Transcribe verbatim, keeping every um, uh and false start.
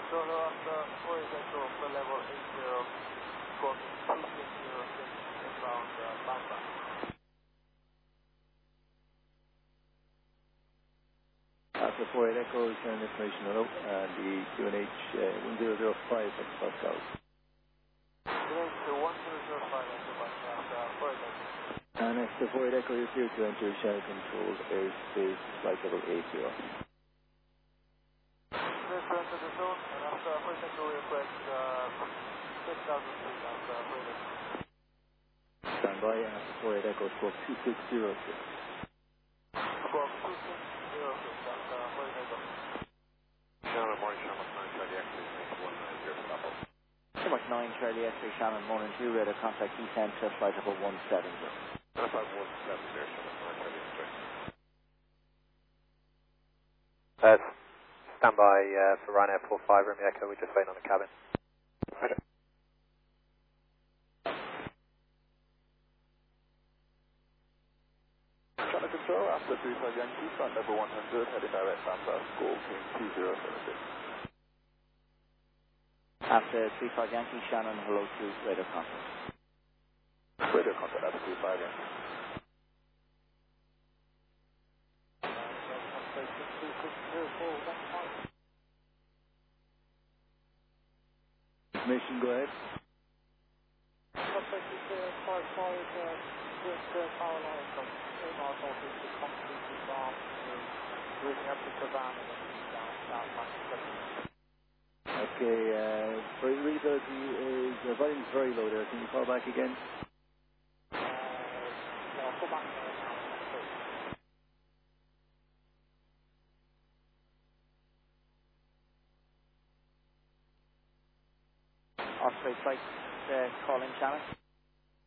Solo after four echo for level eight zero, squawk two six zero six inbound uh, Bamba. After four eight echo, return information hello, and the Q N H uh, one zero zero five at Pascal. Q N H one zero zero five at Pascal, after four eight echo. And after four eight echo, you're clear to enter channel control airspace flight level eight zero. Clear to enter the zone, and after four eight echo, request uh, six thousand feet after four eight echo. Stand by, and after four eight echo, squawk two six zero six. Squawk two six zero six after four eight echo. Shannon, morning, Shannon, nine Charlie X-ray, one nine zero, stop up. Mark nine Charlie X-ray, Shannon, morning two, radar contact descent to flight level one seven zero. Five one seven zero, Shannon, nine Charlie X-ray. Uh, stand by uh, for Ryanair four five, Romeo Echo, we're just waiting on the cabin. Roger. Channel control, after three five Yankee, flight level one hundred, heading direct Bamba, squawk two zero seven six. After three five Yankee, Shannon, hello to radar contact. Radio contact after three five Yankee. Information, go ahead. Okay, uh, variability is, the volume is very low there. Can you call back again? Osprey flight uh, calling channel.